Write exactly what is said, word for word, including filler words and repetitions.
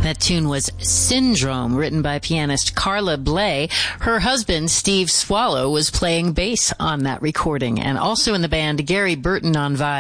That tune was Syndrome, written by pianist Carla Bley. Her husband, Steve Swallow, was playing bass on that recording. And also in the band, Gary Burton on violin.